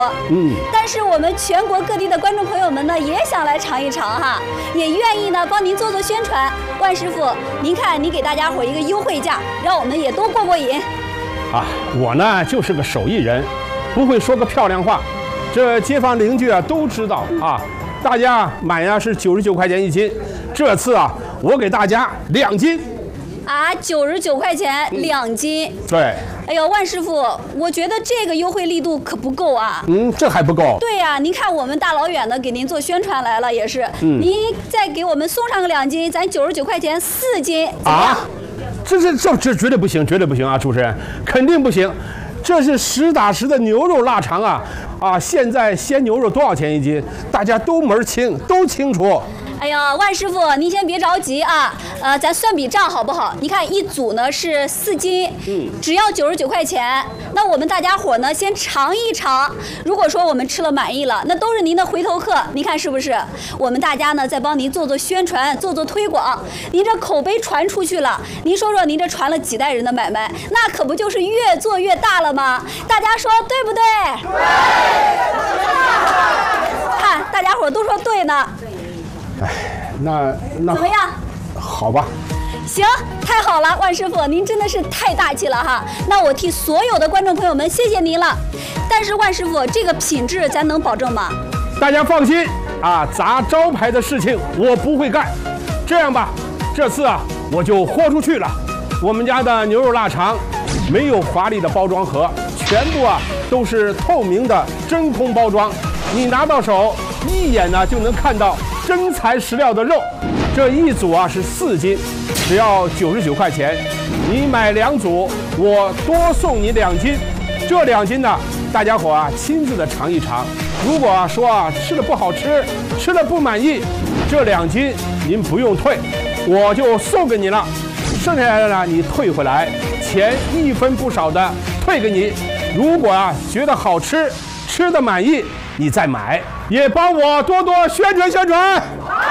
但是我们全国各地的观众朋友们呢，也想来尝一尝哈，也愿意呢帮您做宣传。万师傅，您看，你给大家伙一个优惠价，让我们也都过瘾。 啊，我呢就是个手艺人，不会说个漂亮话，这街坊邻居啊都知道啊。大家买呀是99块钱1斤，这次啊我给大家2斤。 啊，99块钱2斤。 对。 哎呦，万师傅，我觉得这个优惠力度可不够啊。 这还不够。 对呀，您看我们大老远的给您做宣传来了，也是。您再给我们送上个2斤，咱99块钱4斤。啊？ 这绝对不行，绝对不行啊！主持人，肯定不行。这是实打实的牛肉腊肠啊！现在鲜牛肉多少钱1斤？大家都门清，都清楚。 哎呀，万师傅，您先别着急啊，咱算笔账好不好？你看一组呢是4斤，只要99块钱。那我们大家伙呢先尝一尝，如果说我们吃了满意了，那都是您的回头客，您看是不是？我们大家呢再帮您做宣传，做推广，您这口碑传出去了，您说说您这传了几代人的买卖，那可不就是越做越大了吗？大家说对不对？对。看大家伙都说对呢。 哎，那怎么样？ 好吧。 行，太好了，万师傅，您真的是太大气了哈！那我替所有的观众朋友们谢谢您了。但是万师傅，这个品质咱能保证吗？ 大家放心啊，砸招牌的事情我不会干。这样吧，这次啊我就豁出去了。我们家的牛肉腊肠没有华丽的包装盒，全部都是透明的真空包装，你拿到手一眼呢就能看到真材实料的肉。这一组是4斤，只要99块钱。你买2组，我多送你2斤。这2斤呢，大家伙亲自的尝一尝。如果说吃的不好吃，吃的不满意，这2斤您不用退，我就送给你了。剩下来的呢，你退回来，钱1分不少的退给你。如果觉得好吃，吃的满意，你再买，也帮我多多宣传宣传。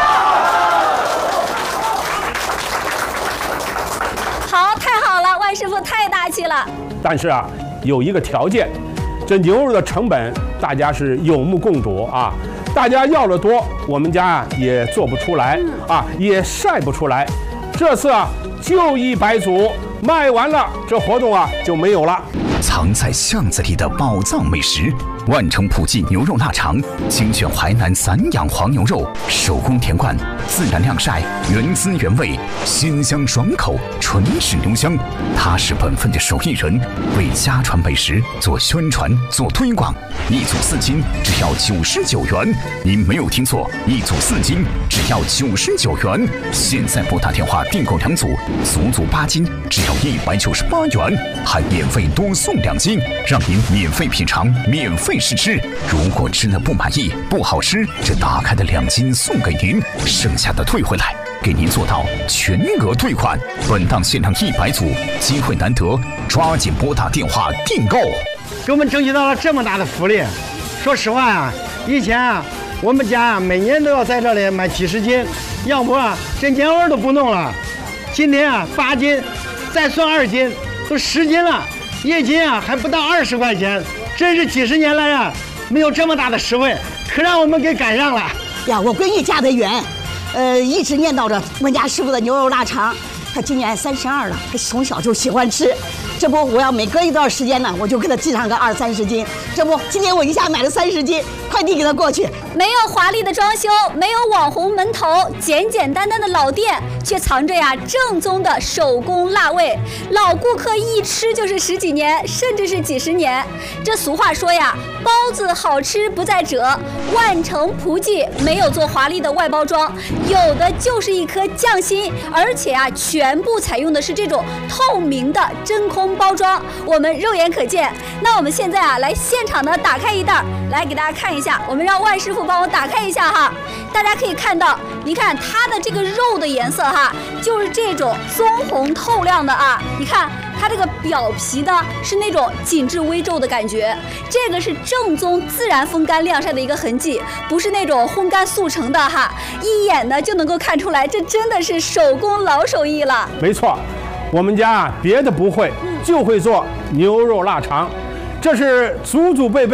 好，太好了，万师傅太大气了。 但是有一个条件，这牛肉的成本大家是有目共睹啊。大家要的多，我们家也做不出来也晒不出来。这次就100组，卖完了这活动就没有了。 藏在巷子里的宝藏美食，万城普记牛肉腊肠，精选淮南散养黄牛肉，手工田灌，自然晾晒，原汁原味，鲜香爽口，纯质牛香。他是本分的手艺人，为家传美食做宣传、做推广。1组4斤，只要99元。您没有听错，1组4斤只要99元。现在拨打电话订购2组，足足8斤，只要198元，还免费多送2斤，让您免费品尝，免费试吃。如果吃了不满意、不好吃，这打开的2斤送给您，剩下的退回来，给您做到全额退款。本档限量100组，机会难得，抓紧拨打电话订购。 给我们争取到了这么大的福利。说实话以前我们家每年都要在这里买几十斤，要不这年味都不弄了。今天8斤，再算2斤，都10斤了，1斤还不到20块钱，真是几十年来没有这么大的实惠，可让我们给赶上了呀！我闺女嫁得远，一直念叨着我们家师傅的牛肉腊肠，她今年32了，她从小就喜欢吃。这不，我要每隔一段时间呢，我就给她寄上个20-30斤。这不，今天我一下买了30斤，快递给她过去。 没有华丽的装修，没有网红门头，简简单单的老店，却藏着正宗的手工辣味。老顾客一吃就是10几年，甚至是几十年。这俗话说包子好吃不在褶，万城普记没有做华丽的外包装，有的就是一颗匠心，而且全部采用的是这种透明的真空包装，我们肉眼可见。那我们现在来现场呢打开一袋，来给大家看一下，我们让万师傅帮我打开一下哈。大家可以看到，你看它的这个肉的颜色就是这种棕红透亮的你看它这个表皮呢是那种紧致微皱的感觉，这个是正宗自然风干晾晒的一个痕迹，不是那种烘干速成的一眼呢就能够看出来，这真的是手工老手艺了。 没错，我们家别的不会，就会做牛肉腊肠，这是祖祖辈辈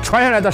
传下来的